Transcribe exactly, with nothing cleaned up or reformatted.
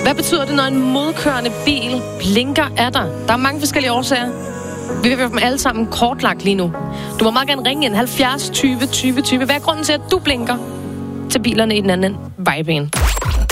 Hvad betyder det, når en modkørende bil blinker af dig? Der er mange forskellige årsager. Vi vil have dem alle sammen kortlagt lige nu. Du må meget gerne ringe ind halvfjerds tyve tyve tyve. Hvad er grunden til, at du blinker til bilerne i den anden vejbane?